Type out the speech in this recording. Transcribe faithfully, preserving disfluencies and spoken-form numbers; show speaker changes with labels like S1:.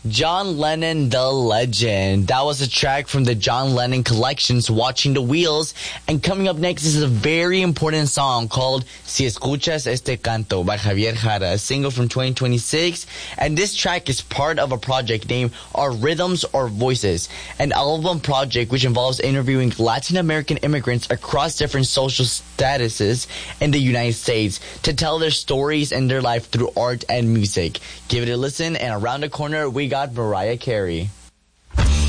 S1: John Lennon, the legend. That was a track from the John Lennon collections, Watching the Wheels. And coming up next is a very important song called Si Escuchas Este Canto by Javier Jara, a single from twenty twenty-six. And this track is part of a project named Our Rhythms or Voices, an album project which involves interviewing Latin American immigrants across different social statuses in the United States to tell their stories and their life through art and music. Give it a listen, and around the corner we got Mariah Carey.